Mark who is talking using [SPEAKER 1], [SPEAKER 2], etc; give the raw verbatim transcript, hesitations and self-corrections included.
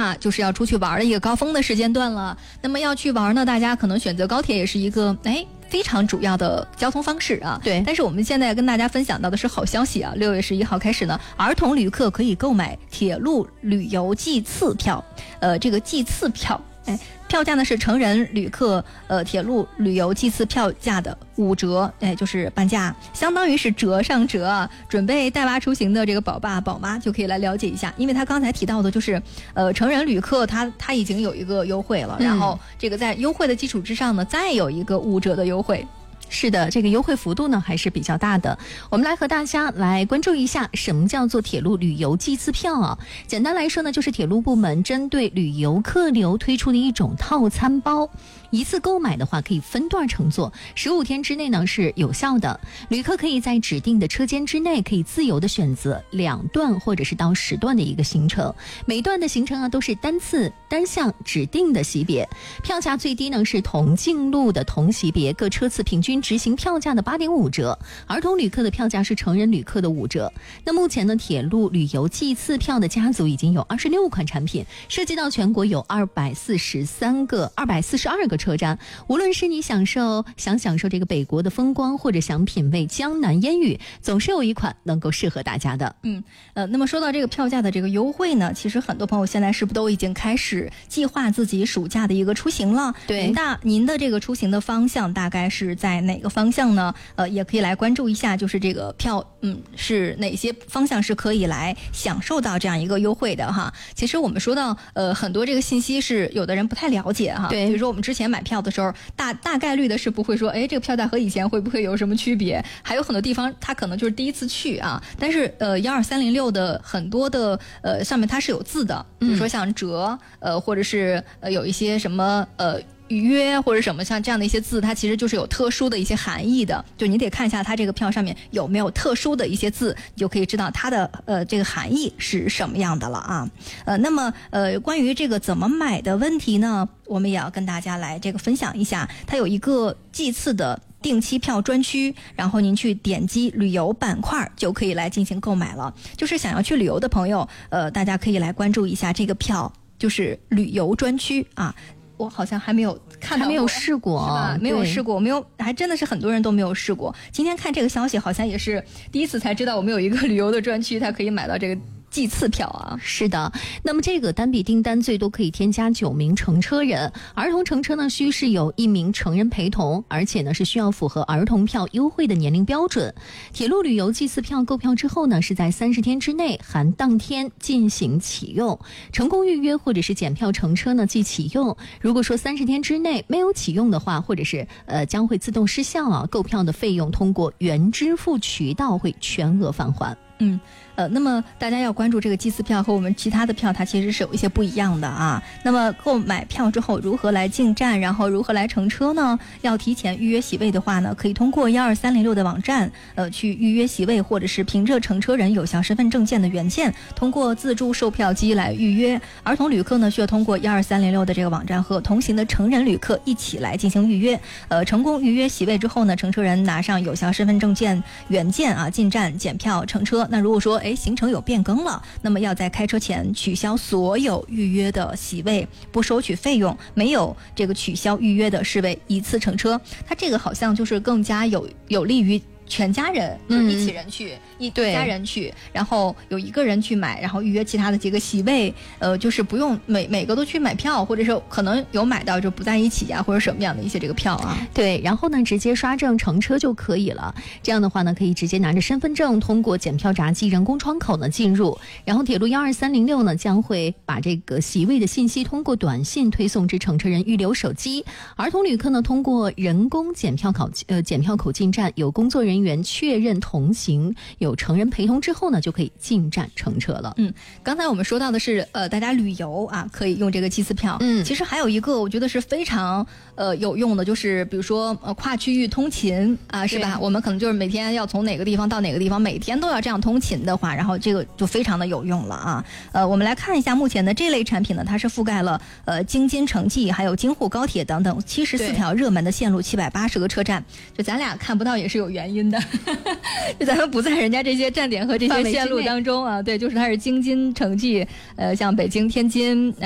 [SPEAKER 1] 假就是要出去玩的一个高峰的时间段了。那么要去玩呢，大家可能选择高铁也是一个哎非常主要的交通方式啊。
[SPEAKER 2] 对，
[SPEAKER 1] 但是我们现在跟大家分享到的是好消息啊，六月十一号开始呢，儿童旅客可以购买铁路旅游季次票。呃，这个季次票，哎，票价呢是成人旅客呃铁路旅游季次票价的五折，哎，就是半价，相当于是折上折啊。准备带娃出行的这个宝爸宝妈就可以来了解一下，因为他刚才提到的就是呃成人旅客他他已经有一个优惠了，
[SPEAKER 2] 嗯、
[SPEAKER 1] 然后这个在优惠的基础之上呢，再有一个五折的优惠。
[SPEAKER 2] 是的，这个优惠幅度呢还是比较大的。我们来和大家来关注一下什么叫做铁路旅游季次票啊。简单来说呢，就是铁路部门针对旅游客流推出的一种套餐包，一次购买的话可以分段乘坐，十五天之内呢是有效的。旅客可以在指定的车间之内可以自由的选择两段或者是到十段的一个行程，每段的行程啊都是单次单项指定的级别，票价最低呢是同径路的同级别各车次平均执行票价的 八点五折，儿童旅客的票价是成人旅客的五折。那目前呢，铁路旅游季次票的家族已经有二十六款产品，涉及到全国有二百四十三个二百四十二个车站。无论是你享受想享受这个北国的风光，或者想品味江南烟雨，总是有一款能够适合大家的。
[SPEAKER 1] 嗯，呃，那么说到这个票价的这个优惠呢，其实很多朋友现在是不是都已经开始计划自己暑假的一个出行了？
[SPEAKER 2] 对，
[SPEAKER 1] 您大您的这个出行的方向大概是在哪个方向呢？呃，也可以来关注一下，就是这个票，嗯，是哪些方向是可以来享受到这样一个优惠的哈。其实我们说到，呃，很多这个信息是有的人不太了解哈。
[SPEAKER 2] 对，
[SPEAKER 1] 比如说我们之前买票的时候，大大概率的是不会说，哎，这个票价和以前会不会有什么区别？还有很多地方他可能就是第一次去啊，但是呃，幺二三零六的很多的呃上面它是有字的，比如说像折，呃，或者是呃有一些什么呃。预约或者什么像这样的一些字，它其实就是有特殊的一些含义的，就你得看一下它这个票上面有没有特殊的一些字，你就可以知道它的呃这个含义是什么样的了啊。呃，那么呃关于这个怎么买的问题呢，我们也要跟大家来这个分享一下，它有一个季次的定期票专区，然后您去点击旅游板块就可以来进行购买了。就是想要去旅游的朋友，呃，大家可以来关注一下这个票，就是旅游专区啊。我好像还没有看到过，
[SPEAKER 2] 还没有试过，
[SPEAKER 1] 是吧？没有试过，没有，还真的是很多人都没有试过。今天看这个消息，好像也是第一次才知道我们有一个旅游的专区，它可以买到这个季次票啊。
[SPEAKER 2] 是的，那么这个单笔订单最多可以添加九名乘车人，儿童乘车呢需是有一名成人陪同，而且呢是需要符合儿童票优惠的年龄标准。铁路旅游季次票购票之后呢，是在三十天之内含当天进行启用，成功预约或者是检票乘车呢即启用。如果说三十天之内没有启用的话，或者是呃将会自动失效啊，购票的费用通过原支付渠道会全额返还。
[SPEAKER 1] 嗯，呃，那么大家要关注这个季次票和我们其他的票，它其实是有一些不一样的啊。那么购买票之后如何来进站，然后如何来乘车呢？要提前预约席位的话呢，可以通过幺二三零六的网站，呃，去预约席位，或者是凭着乘车人有效身份证件的原件，通过自助售票机来预约。儿童旅客呢，需要通过幺二三零六的这个网站和同行的成人旅客一起来进行预约。呃，成功预约席位之后呢，乘车人拿上有效身份证件原件啊，进站检票乘车。那如果说哎行程有变更了，那么要在开车前取消所有预约的席位，不收取费用，没有这个取消预约的视为一次乘车。它这个好像就是更加有有利于全家人，就一起人去、嗯、一家人去，然后有一个人去买，然后预约其他的几个席位，呃，就是不用每每个都去买票，或者是可能有买到就不在一起啊，或者什么样的一些这个票啊。
[SPEAKER 2] 对，然后呢，直接刷证乘车就可以了。这样的话呢，可以直接拿着身份证，通过检票闸机人工窗口呢进入，然后铁路幺二三零六呢将会把这个席位的信息通过短信推送至乘车人预留手机。儿童旅客呢，通过人工检票口呃检票口进站，有工作人员人员确认同行有成人陪同之后呢，就可以进站乘车了。
[SPEAKER 1] 嗯，刚才我们说到的是呃，大家旅游啊可以用这个季次票。嗯，其实还有一个我觉得是非常呃有用的，就是比如说呃跨区域通勤啊、呃，是吧？我们可能就是每天要从哪个地方到哪个地方，每天都要这样通勤的话，然后这个就非常的有用了啊。呃，我们来看一下目前的这类产品呢，它是覆盖了呃京津城际还有京沪高铁等等七十四条热门的线路，七百八十个车站。就咱俩看不到也是有原因的。就咱们不在人家这些站点和这些线路当中啊，对，就是它是京津城际，呃，像北京、天津。